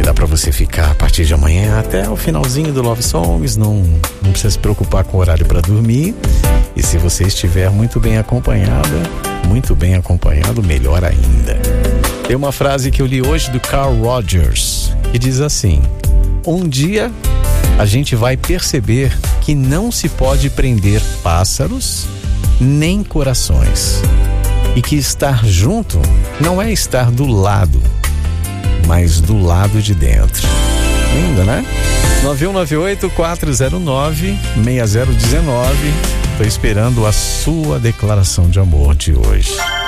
E dá pra você ficar a partir de amanhã até o finalzinho do Love Songs, não precisa se preocupar com o horário para dormir. E se você estiver muito bem acompanhado, melhor ainda. Tem uma frase que eu li hoje do Carl Rogers, que diz assim: um dia a gente vai perceber que não se pode prender pássaros nem corações, e que estar junto não é estar do lado, mas do lado de dentro. Lindo, né? 9198-409-6019. Tô esperando a sua declaração de amor de hoje.